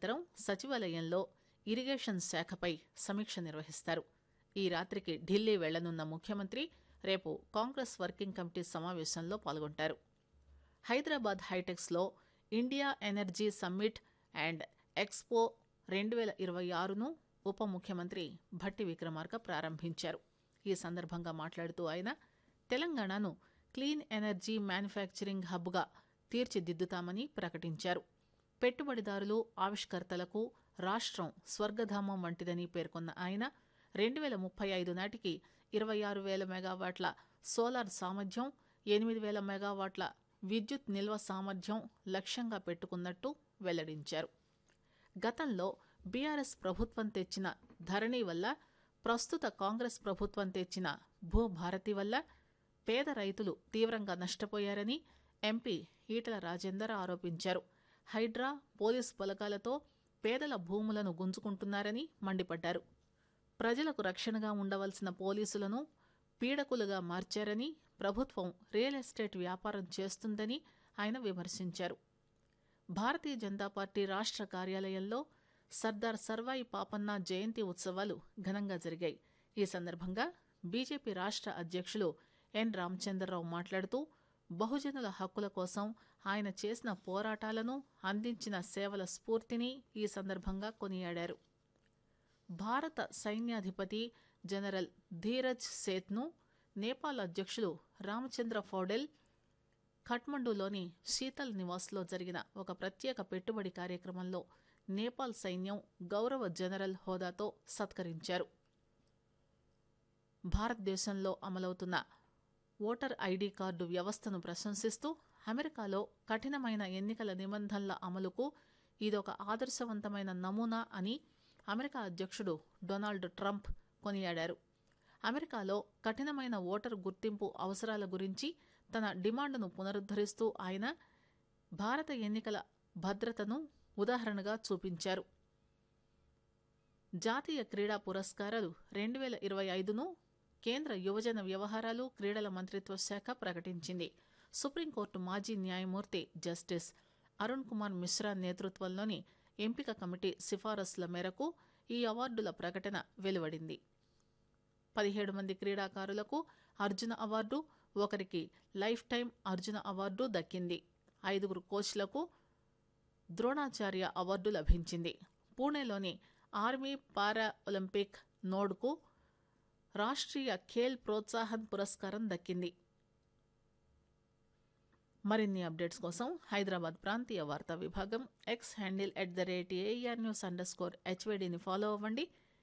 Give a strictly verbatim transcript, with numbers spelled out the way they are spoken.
అనంతరం సచివాలయంలో ఇరిగేషన్ శాఖపై సమీక్ష నిర్వహిస్తారు. ఈ రాత్రికి ఢిల్లీ వెళ్లనున్న ముఖ్యమంత్రి రేపు కాంగ్రెస్ వర్కింగ్ కమిటీ సమావేశంలో పాల్గొంటారు. Hyderabad హైటెక్స్లో India energy summit and expo రెండు వేల ఇరవై ఆరును ఉప ముఖ్యమంత్రి భట్టి విక్రమార్క ప్రారంభించారు. ఈ సందర్భంగా మాట్లాడుతూ ఆయన తెలంగాణను క్లీన్ ఎనర్జీ మ్యానుఫ్యాక్చరింగ్ హబ్గా తీర్చిదిద్దుతామని ప్రకటించారు. పెట్టుబడిదారులు, ఆవిష్కర్తలకు రాష్ట్రం స్వర్గధామం వంటిదని పేర్కొన్న ఆయన రెండు వేల ముప్పై ఐదు నాటికి ఇరవై ఆరు వేల మెగావాట్ల సోలార్ సామర్థ్యం, ఎనిమిది వేల మెగావాట్ల విద్యుత్ నిల్వ సామర్థ్యం లక్ష్యంగా పెట్టుకున్నట్టు వెల్లడించారు. గతంలో బీఆర్ఎస్ ప్రభుత్వం తెచ్చిన ధరణి వల్ల, ప్రస్తుత కాంగ్రెస్ ప్రభుత్వం తెచ్చిన భూభారతి వల్ల పేద రైతులు తీవ్రంగా నష్టపోయారని ఎంపీ ఈటల రాజేందర్ ఆరోపించారు. హైడ్రా, పోలీస్ బలగాలతో పేదల భూములను గుంజుకుంటున్నారని మండిపడ్డారు. ప్రజలకు రక్షణగా ఉండవలసిన పోలీసులను పీడకులుగా మార్చారని, ప్రభుత్వం రియల్ ఎస్టేట్ వ్యాపారం చేస్తుందని ఆయన విమర్శించారు. భారతీయ జనతా పార్టీ రాష్ట్ర కార్యాలయంలో సర్దార్ సర్వాయి పాపన్న జయంతి ఉత్సవాలు ఘనంగా జరిగాయి. ఈ సందర్భంగా బీజేపీ రాష్ట్ర అధ్యక్షులు ఎన్ రామచంద్రరావు మాట్లాడుతూ బహుజనుల హక్కుల కోసం ఆయన చేసిన పోరాటాలను, అందించిన సేవల స్ఫూర్తిని ఈ సందర్భంగా కొనియాడారు. భారత సైన్యాధిపతి జనరల్ ధీరజ్ సేత్ను నేపాల్ అధ్యక్షులు రామచంద్ర ఫౌడెల్ ఖట్మండులోని శీతల్ నివాస్లో జరిగిన ఒక ప్రత్యేక పెట్టుబడి కార్యక్రమంలో నేపాల్ సైన్యం గౌరవ జనరల్ హోదాతో సత్కరించారు. భారతదేశంలో అమలవుతున్న ఓటర్ ఐడీ కార్డు వ్యవస్థను ప్రశంసిస్తూ అమెరికాలో కఠినమైన ఎన్నికల నిబంధనల అమలుకు ఇదొక ఆదర్శవంతమైన నమూనా అని అమెరికా అధ్యక్షుడు డొనాల్డ్ ట్రంప్ కొనియాడారు. అమెరికాలో కఠినమైన ఓటరు గుర్తింపు అవసరాల గురించి తన డిమాండ్ను పునరుద్ధరిస్తూ ఆయన భారత ఎన్నికల భద్రతను ఉదాహరణగా చూపించారు. జాతీయ క్రీడా పురస్కారాలు రెండు వేల ఇరవై ఐదును కేంద్ర యువజన వ్యవహారాలు, క్రీడల మంత్రిత్వ శాఖ ప్రకటించింది. సుప్రీంకోర్టు మాజీ న్యాయమూర్తి జస్టిస్ అరుణ్ కుమార్ మిశ్రా నేతృత్వంలోని ఎంపిక కమిటీ సిఫారసుల మేరకు ఈ అవార్డుల ప్రకటన వెలువడింది. పదిహేడు మంది క్రీడాకారులకు అర్జున అవార్డు, ఒకరికి లైఫ్ టైం అర్జున అవార్డు దక్కింది. ఐదుగురు కోచ్లకు ద్రోణాచార్య అవార్డు లభించింది. పూణేలోని ఆర్మీ పారా ఒలింపిక్ నోడ్కు రాష్ట్రీయ ఖేల్ ప్రోత్సాహన్ పురస్కారం దక్కింది. మరిన్ని అప్డేట్స్ కోసం హైదరాబాద్ ప్రాంతీయ వార్తా విభాగం X handle at the rate AR news under score హెచ్వైడీని follow అవ్వండి.